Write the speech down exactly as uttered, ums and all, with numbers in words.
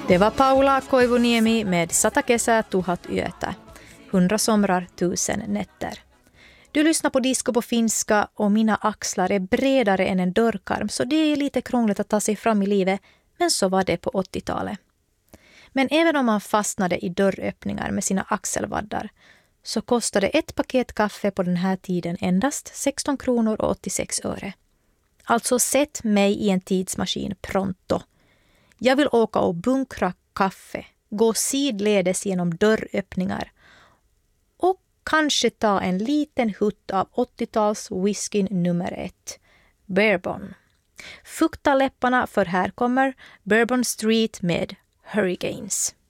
Det var Paula Koivuniemi med Sata kesää tuhat yötä. Hundra somrar, tusen nätter. Du lyssnar på disco på finska och mina axlar är bredare än en dörrkarm, så det är lite krångligt att ta sig fram i livet, men så var det på åttiotalet. Men även om man fastnade i dörröppningar med sina axelvaddar så kostade ett paket kaffe på den här tiden endast sexton kronor och åttiosex öre. Alltså sätt mig i en tidsmaskin pronto. Jag vill åka och bunkra kaffe, gå sidledes genom dörröppningar och kanske ta en liten hutt av åttio-tals whiskyn nummer ett, Bourbon. Fukta läpparna, för här kommer Bourbon Street med Hurricanes.